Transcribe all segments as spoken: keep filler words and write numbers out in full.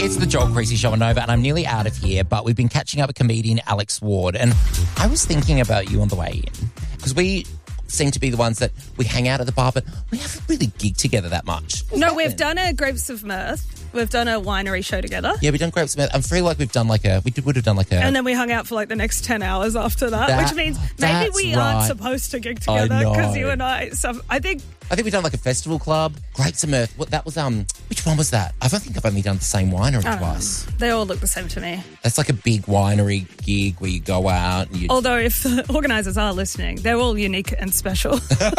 It's the Joel Creasy Show on Nova, and I'm nearly out of here, but we've been catching up with comedian Alex Ward, and I was thinking about you on the way in, because we seem to be the ones that we hang out at the bar, but we haven't really gigged together that much. What's no, happened? we've done a Grapes of Mirth. We've done a winery show together. Yeah, we've done Grapes of Mirth. I feel like we've done like a, we did, would have done like a... And then we hung out for like the next ten hours after that, That- which means maybe that's we right. aren't supposed to gig I together because know. you and I, so I think... I think we've done like a festival club. Grapes of Mirth. What, that was, um, which one was that? I don't think I've only done the same winery I don't know. twice. They all look the same to me. That's like a big winery gig where you go out and you... Although if the organisers are listening, they're all unique and special.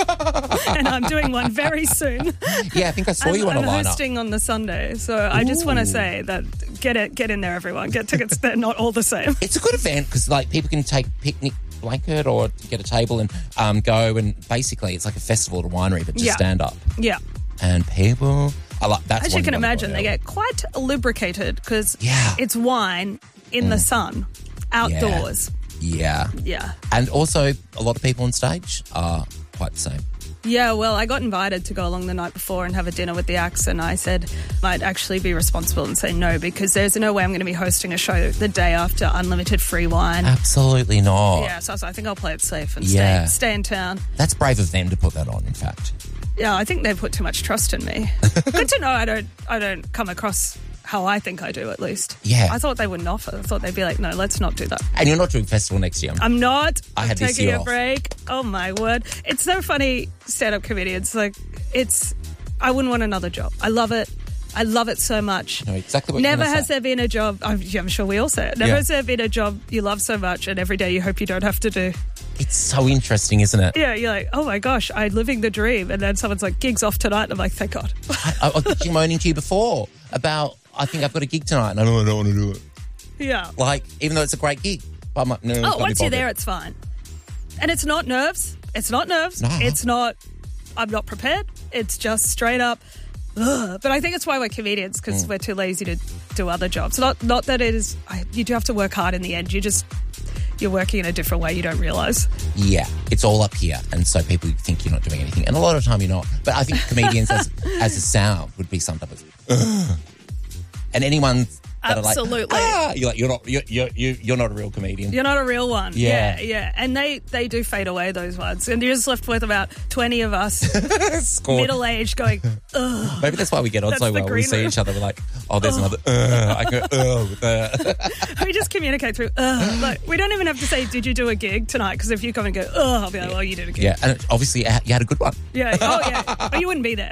And I'm doing one very soon. Yeah, I think I saw I'm, you on I'm a lineup. hosting on the Sunday, so I just want Ooh. to say that get it, get in there, everyone. Get tickets. They're not all the same. It's a good event because like people can take picnic blanket or get a table and um, go, and basically it's like a festival at a winery, but just Yeah. stand up. Yeah. And people, I like that's As one you can you wanna imagine, go they out. get quite lubricated because Yeah. it's wine in the sun, outdoors. Yeah, Yeah. and also a lot of people on stage are quite the same. Yeah, well, I got invited to go along the night before and have a dinner with the acts, and I said I'd actually be responsible and say no because there's no way I'm going to be hosting a show the day after unlimited free wine. Absolutely not. Yeah, so I was like, I think I'll play it safe and Yeah. stay, stay in town. That's brave of them to put that on, in fact. Yeah, I think they put too much trust in me. Good to know I don't I don't come across how I think I do, at least. Yeah. I thought they wouldn't offer. I thought they'd be like, no, let's not do that. And you're not doing festival next year. I'm not. I I'm had this taking year a off. break. Oh, my word. It's so funny, stand-up comedians. Like, it's... I wouldn't want another job. I love it. I love it so much. No, exactly what Never you're gonna has say. there been a job... I'm, yeah, I'm sure we all say it. Never Yeah. has there been a job you love so much and every day you hope you don't have to do. It's so interesting, isn't it? Yeah, you're like, oh, my gosh, I'm living the dream. And then someone's like, gigs off tonight. And I'm like, thank God. I, I was bitching moaning to you before about, I think I've got a gig tonight and I don't, I don't want to do it. Yeah. Like, even though it's a great gig. But I'm like, no, Oh, once you're there, it's fine. And it's not nerves. It's not nerves. No. It's not, I'm not prepared. It's just straight up, ugh. But I think it's why we're comedians, because Mm. we're too lazy to do other jobs. Not not that it is, I, you do have to work hard in the end. You just, you're working in a different way you don't realise. Yeah, it's all up here, and so people think you're not doing anything, and a lot of the time you're not. But I think comedians, as as a sound, would be summed up as, "Ugh." And anyone that Absolutely. are like, ah, you're like, you're not, you're you're you- you're not a real comedian. You're not a real one. Yeah. Yeah, yeah. And they, they do fade away, those ones. And you're just left with about twenty of us, Scored. middle-aged, going, ugh. Maybe that's why we get on That's so the well. We green see room. each other, we're like, oh, there's another. Uh, I go, uh, with the. We just communicate through, ugh. Like, we don't even have to say, did you do a gig tonight? Because if you come and go, ugh, I'll be like, well, you did a gig. Yeah, and obviously uh, you had a good one. Yeah. Oh, yeah. But you wouldn't be there.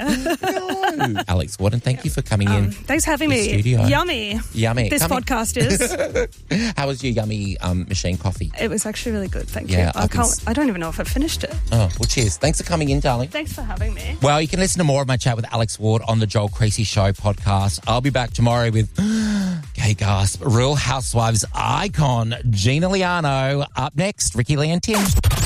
No. Alex Warden, thank you for coming in. Thanks for having The me. studio. Yummy. Yummy. This Come in. podcast is. How was your yummy um, machine coffee? It was actually really good. Thank Yeah, you. I I can can't. s- I don't even know if I finished it. Oh, well, cheers. Thanks for coming in, darling. Thanks for having me. Well, you can listen to more of my chat with Alex Ward on the Joel Creasy Show podcast. I'll be back tomorrow with, gay gasp, Real Housewives icon Gina Liano. Up next, Ricky Lee and Tim.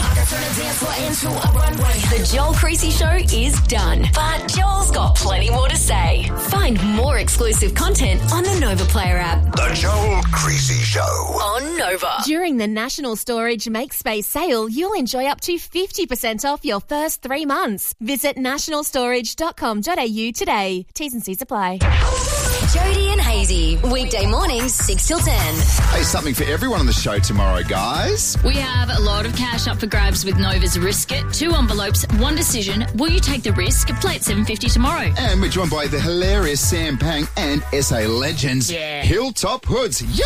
The Joel Creasy Show is done, but Joel's got plenty more to say. Find more exclusive content on the Nova Player app. The Joel Creasy Show. On Nova. During the National Storage Make Space sale, you'll enjoy up to fifty percent off your first three months. Visit national storage dot com dot a u today. T's and C's apply. Jody and Hazy, weekday mornings six till ten. Hey, something for everyone on the show tomorrow, guys. We have a lot of cash up for grabs with Nova's Risk It. Two envelopes, one decision. Will you take the risk? Play at seven fifty tomorrow. And we're joined by the hilarious Sam Pang and S A legends, Yeah. Hilltop Hoods. Yeah.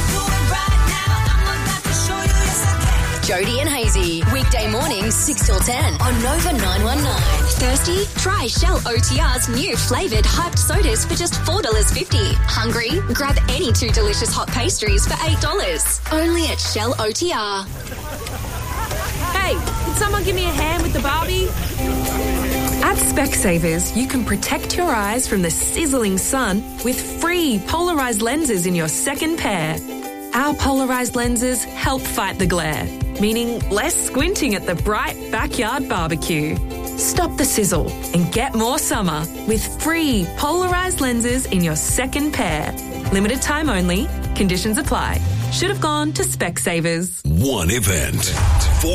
Jody and Hazy, weekday mornings six till ten on Nova nine one nine. Thirsty? Try Shell O T R's new flavoured hyped sodas for just four dollars fifty. Hungry? Grab any two delicious hot pastries for eight dollars. Only at Shell O T R. Hey, can someone give me a hand with the Barbie? At Specsavers, you can protect your eyes from the sizzling sun with free polarised lenses in your second pair. Our polarised lenses help fight the glare, meaning less squinting at the bright backyard barbecue. Stop the sizzle and get more summer with free polarised lenses in your second pair. Limited time only. Conditions apply. Should have gone to Specsavers. One event. Four